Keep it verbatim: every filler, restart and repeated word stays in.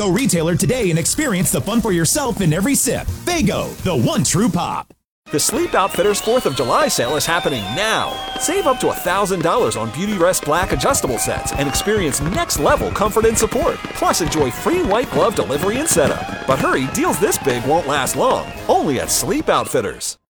Fago retailer today and experience the fun for yourself in every sip. Fago, the one true pop. The Sleep Outfitters fourth of July sale is happening now. Save up to one thousand dollars on Beautyrest Black adjustable sets and experience next-level comfort and support. Plus, enjoy free white glove delivery and setup. But hurry, deals this big won't last long. Only at Sleep Outfitters.